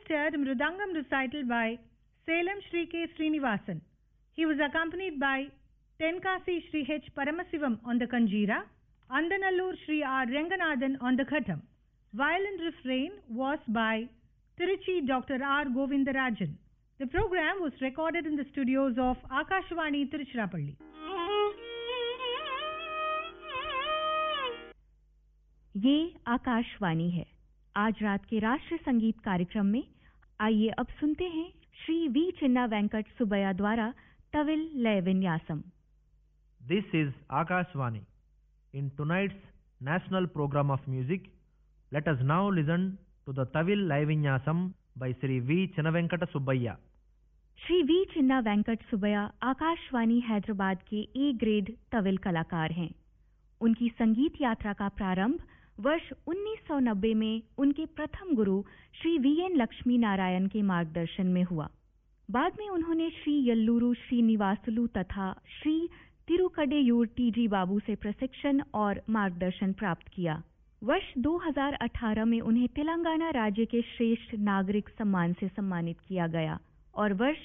mastered Mridangam recital by Salem Shri K. Srinivasan. He was accompanied by Tenkasi Shri H. Paramasivam on the Kanjira, Andanallur Shri R. Renganathan on the Khatam. Violin refrain was by Tiruchi Dr. R. Govindarajan. The program was recorded in the studios of Akashvani Tiruchirappalli. ये आकाशवाणी है। आज रात के राष्ट्रीय संगीत कार्यक्रम में आइए अब सुनते हैं श्री वी चिन्ना वेंकट सुब्बैया द्वारा तविल लय विन्यासम। This is Akashvani. In tonight's national program of music, let us now listen to the Tavil Lay Vinyasam by Sri V. Chinna Venkata Subbaiah. Shri we चिन्ना वेंकट सुब्बैया आकाशवाणी हैदराबाद के ए ग्रेड तविल कलाकार हैं। उनकी संगीत यात्रा का प्रारंभ वर्ष 1990 में उनके प्रथम गुरु श्री वीएन लक्ष्मी नारायण के मार्गदर्शन में हुआ। बाद में उन्होंने श्री यल्लूरू श्रीनिवासुलु तथा श्री तिरुकडेयूर टीजी बाबू से प्रशिक्षण और मार्गदर्शन प्राप्त किया। वर्ष 2018 में उन्हें तेलंगाना राज्य के श्रेष्ठ नागरिक सम्मान से सम्मानित किया गया और वर्ष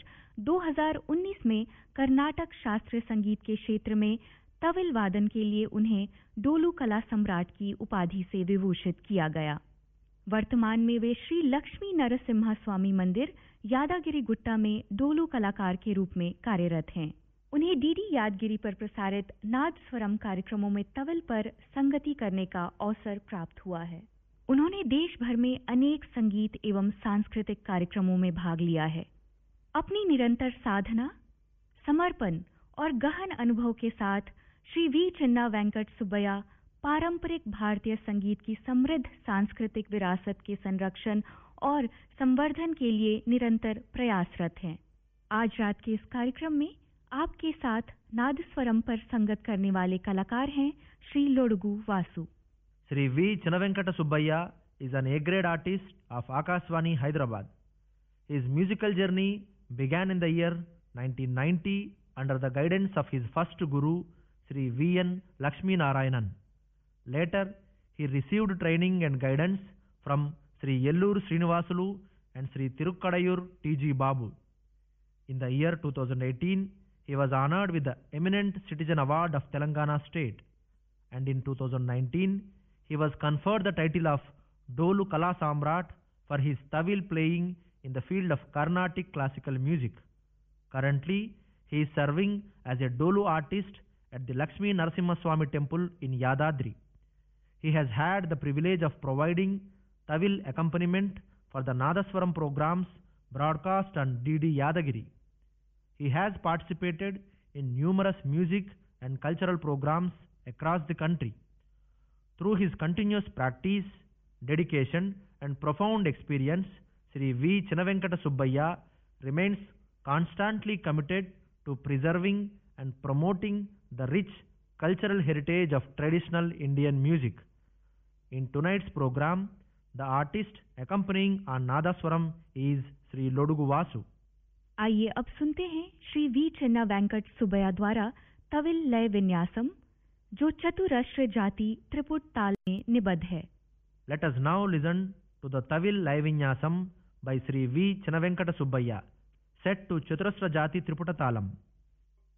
2019 में कर्नाटक शास्त्रीय संगीत के क्षेत्र में तविल वादन के लिए उन्हें डोलू कला सम्राट की उपाधि से विभूषित किया गया। वर्तमान में वे श्री लक्ष्मी नरसिम्हा स्वामी मंदिर यादागिरी गुट्टा में डोलू कलाकार के रूप में कार्यरत हैं। उन्हें डीडी यादगिरी पर प्रसारित नाद स्वरम कार्यक्रमों में तविल पर संगति करने का अवसर प्राप्त हुआ है। उन्होंने देश भर में अनेक संगीत एवं सांस्कृतिक कार्यक्रमों में भाग लिया है। अपनी निरंतर साधना, समर्पण और गहन अनुभव के साथ श्री वी चिन्ना वेंकट सुब्बैया पारंपरिक भारतीय संगीत की समृद्ध सांस्कृतिक विरासत के संरक्षण और संवर्धन के लिए निरंतर प्रयासरत हैं। आज रात के इस कार्यक्रम में आपके साथ नादस्वरम पर संगत करने वाले कलाकार हैं Shri लोडगु Vasu. Sri V. Chinna Venkata Subbaiah is an A-grade artist of Akashvani, Hyderabad. His musical journey began in the year 1990 under the guidance of his first guru, Sri V.N. Lakshmi Narayanan. Later, he received training and guidance from Sri Yellur Srinivasulu and Sri Tirukkadayur T.G. Babu. In the year 2018, he was honored with the Eminent Citizen Award of Telangana State, and in 2019, he was conferred the title of Dolu Kala Samrat for his Tavil playing in the field of Carnatic classical music. Currently, he is serving as a Dolu artist at the Lakshmi Narasimha Swami Temple in Yadadri. He has had the privilege of providing Tavil accompaniment for the Nadaswaram programs broadcast on DD Yadagiri. He has participated in numerous music and cultural programs across the country. Through his continuous practice, dedication and profound experience, Sri V. Chinna Venkata Subbaiah remains constantly committed to preserving and promoting the rich cultural heritage of traditional Indian music. In tonight's program, the artist accompanying on Nadaswaram is Sri Lodugu Vasu. आइए अब सुनते हैं Shri we चिन्ना वेंकट सुब्बैया द्वारा तविल लय विन्यासम, जो चतुरश्र जाति त्रिपुट ताल में निबद्ध है। Let us now listen to the Tavil Lay Vinyasam by Sri V. Chinna Venkata Subbaiah, set to Chaturasra Jati Triputa Talam.